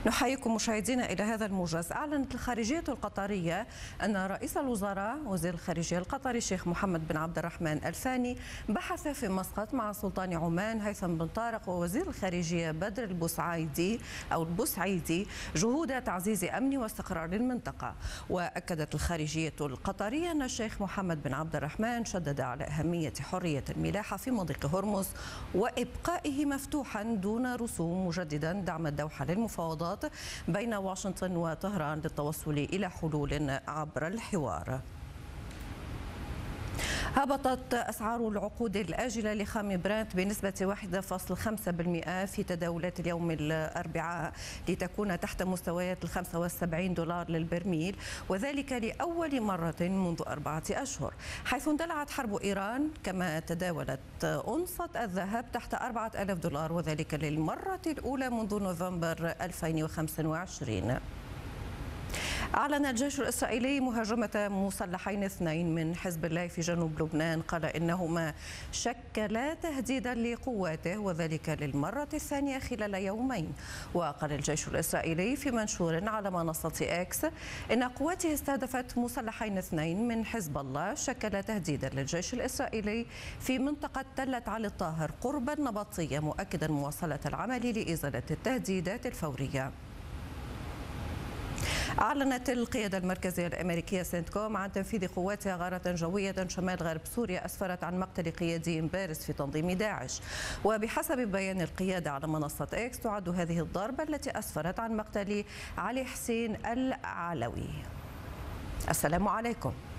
نحييكم مشاهدينا إلى هذا الموجز. أعلنت الخارجية القطرية أن رئيس الوزراء وزير الخارجية القطري الشيخ محمد بن عبد الرحمن الثاني بحث في مسقط مع سلطان عمان هيثم بن طارق ووزير الخارجية بدر البوسعيدي جهود تعزيز أمن واستقرار المنطقة. وأكدت الخارجية القطرية أن الشيخ محمد بن عبد الرحمن شدد على أهمية حرية الملاحة في مضيق هرمز وإبقائه مفتوحا دون رسوم، مجددا دعم الدوحة للمفاوضات بين واشنطن وطهران للتوصل إلى حلول عبر الحوار. هبطت أسعار العقود الآجلة لخام برنت بنسبة 1.5% في تداولات اليوم الأربعاء لتكون تحت مستويات $75 للبرميل، وذلك لأول مرة منذ 4 أشهر، حيث اندلعت حرب إيران. كما تداولت أونصة الذهب تحت $4000 وذلك للمرة الأولى منذ نوفمبر 2025. أعلن الجيش الإسرائيلي مهاجمة مسلحين اثنين من حزب الله في جنوب لبنان، قال إنهما شكلا تهديدا لقواته وذلك للمرة الثانية خلال يومين. وقال الجيش الإسرائيلي في منشور على منصة إكس إن قواته استهدفت مسلحين اثنين من حزب الله شكل تهديدا للجيش الإسرائيلي في منطقة تلة علي الطاهر قرب النبطية، مؤكدا مواصلة العمل لإزالة التهديدات الفورية. أعلنت القيادة المركزية الأمريكية سنتكوم عن تنفيذ قواتها غارة جوية شمال غرب سوريا أسفرت عن مقتل قيادي بارز في تنظيم داعش. وبحسب بيان القيادة على منصة إكس تعد هذه الضربة التي أسفرت عن مقتل علي حسين العلوي. السلام عليكم.